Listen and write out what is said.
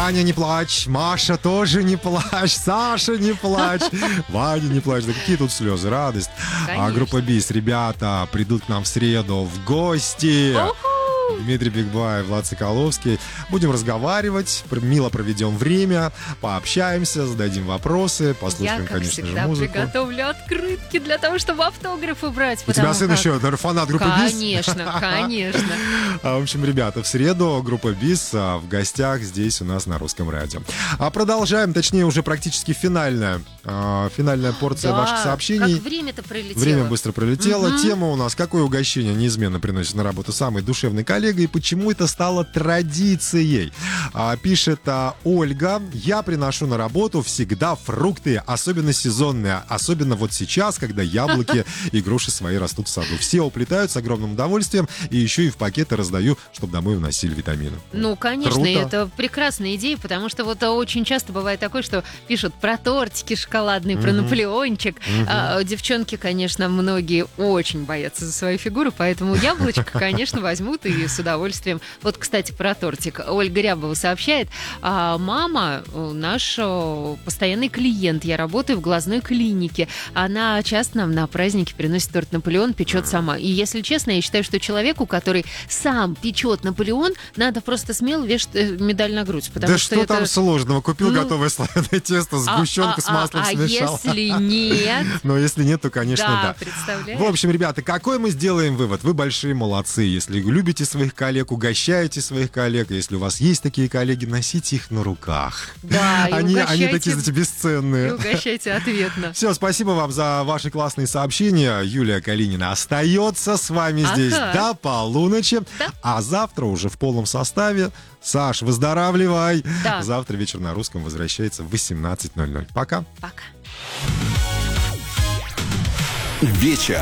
Таня, не плачь, Маша тоже не плачь, Саша, не плачь, Ваня, не плачь. Да какие тут слезы, радость. А группа БИС, ребята, придут к нам в среду в гости. Дмитрий Бигбаев, Влад Соколовский. Будем разговаривать, мило проведем время, пообщаемся, зададим вопросы, послушаем, конечно же, музыку. Я, как всегда, приготовлю открытки для того, чтобы автографы брать. У тебя сын еще, наверное, фанат группы БИС? Конечно, конечно. В общем, ребята, в среду группа БИС в гостях здесь у нас на Русском радио. Продолжаем, точнее, уже практически финальная порция ваших сообщений. Как время-то пролетело. Время быстро пролетело. Тема у нас: какое угощение неизменно приносит на работу самый душевный коллега и почему это стало традицией. Пишет Ольга: я приношу на работу всегда фрукты, особенно сезонные, особенно вот сейчас, когда яблоки и груши свои растут в саду. Все уплетают с огромным удовольствием, и еще и в пакеты раздаю, чтобы домой вносили витамины. Ну, конечно, Круто. это прекрасная идея, потому что вот очень часто бывает такое, что пишут про тортики шоколадные, про Наполеончик. Девчонки, конечно, многие очень боятся за свою фигуру, поэтому яблочко, конечно, возьмут и с удовольствием. Вот, кстати, про тортик. Ольга Рябова сообщает: мама наш постоянный клиент, я работаю в глазной клинике. Она часто нам на праздники приносит торт Наполеон, печет сама. И, если честно, я считаю, что человеку, который сам печет Наполеон, надо просто смело вешать медаль на грудь. Да что там сложного? Купил готовое слоеное тесто, сгущенку с маслом смешал. А если нет? Но если нет, то, конечно, да. Представляешь? В общем, ребята, какой мы сделаем вывод? Вы большие молодцы. Если любите своих коллег, угощаете своих коллег. Если у вас есть такие коллеги, носите их на руках. Да, они такие, знаете, бесценные. И угощайте ответно. Все, спасибо вам за ваши классные сообщения. Юлия Калинина остается с вами здесь до полуночи. Да. А завтра уже в полном составе. Саш, выздоравливай. Да. Завтра вечер на Русском возвращается в 18:00. Пока. Пока. Вечер